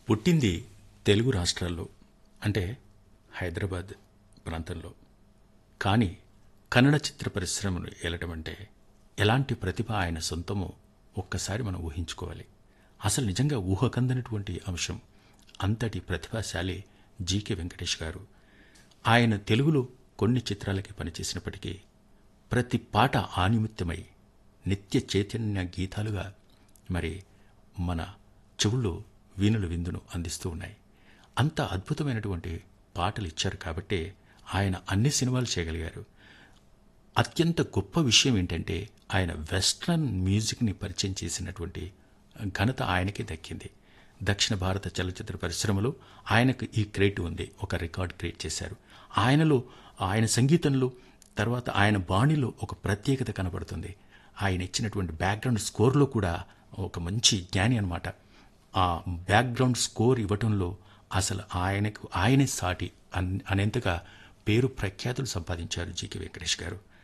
పుట్టింది తెలుగు రాష్ట్రాల్లో, అంటే హైదరాబాద్ ప్రాంతంలో. కానీ కన్నడ చిత్ర పరిశ్రమను ఏలటం అంటే ఎలాంటి ప్రతిభ ఆయన సొంతమో ఒక్కసారి మనం ఊహించుకోవాలి. అసలు నిజంగా ఊహకందనటువంటి అంశం. అంతటి ప్రతిభాశాలి జీకే వెంకటేష్ గారు. ఆయన తెలుగులో కొన్ని చిత్రాలకి పనిచేసినప్పటికీ ప్రతి పాట ఆనిమిత్తమై నిత్య చైతన్య గీతాలుగా మరి మన చెవుల్లో వీణుల విందును అందిస్తూ ఉన్నాయి. అంత అద్భుతమైనటువంటి పాటలు ఇచ్చారు కాబట్టే ఆయన అన్ని సినిమాలు చేయగలిగారు. అత్యంత గొప్ప విషయం ఏంటంటే ఆయన వెస్ట్రన్ మ్యూజిక్ని పరిచయం చేసినటువంటి ఘనత ఆయనకే దక్కింది. దక్షిణ భారత చలచిత్ర పరిశ్రమలో ఆయనకు ఈ క్రెడిట్ ఉంది. ఒక రికార్డ్ క్రియేట్ చేశారు. ఆయన సంగీతంలో, తర్వాత ఆయన బాణిలో ఒక ప్రత్యేకత కనబడుతుంది. ఆయన ఇచ్చినటువంటి బ్యాక్గ్రౌండ్ స్కోర్లో కూడా ఒక మంచి జ్ఞాని అనమాట. ఆ బ్యాక్గ్రౌండ్ స్కోర్ ఇవ్వటంలో అసలు ఆయనకు ఆయనే సాటి అనేంతగా పేరు ప్రఖ్యాతులు సంపాదించారు జీకే వెంకటేష్ గారు.